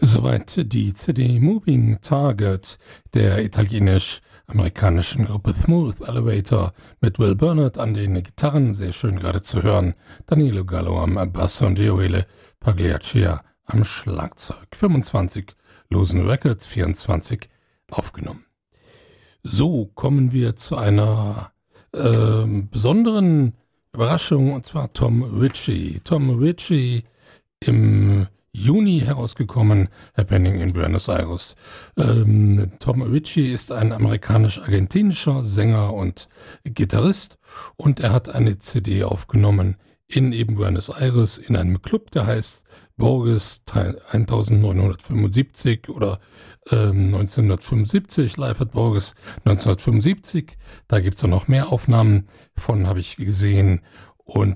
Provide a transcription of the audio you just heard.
Soweit die CD Moving Target der italienisch-amerikanischen Gruppe Smooth Elevator mit Will Burnett an den Gitarren, sehr schön gerade zu hören, Danilo Gallo am Bass und Joele Pagliaccia am Schlagzeug. 25 losen Records, 24 aufgenommen. So kommen wir zu einer besonderen Überraschung, und zwar Tom Ritchie. Tom Ritchie im Juni herausgekommen, Happening in Buenos Aires. Tom Ritchie ist ein amerikanisch-argentinischer Sänger und Gitarrist und er hat eine CD aufgenommen in eben Buenos Aires in einem Club, der heißt Borges 1975 oder 1975, Live at Borges 1975. Da gibt es noch mehr Aufnahmen von, habe ich gesehen. Und